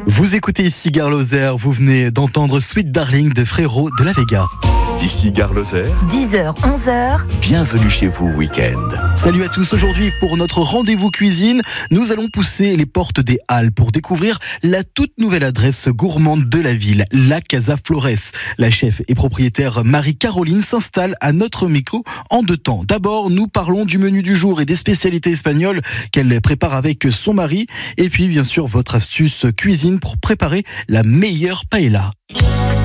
Vous écoutez ici Gare Lozère, vous venez d'entendre Sweet Darling de Frérot de la Vega. Ici Gare Lozère, 10h, 11h. bienvenue chez vous week-end. Salut à tous, aujourd'hui pour notre rendez-vous cuisine, nous allons pousser les portes des Halles pour découvrir la toute nouvelle adresse gourmande de la ville, la Casa Flores. La chef et propriétaire Marie-Caroline s'installe à notre micro en 2 temps. D'abord, nous parlons du menu du jour et des spécialités espagnoles qu'elle prépare avec son mari. Et puis bien sûr, votre astuce cuisine pour préparer la meilleure paella.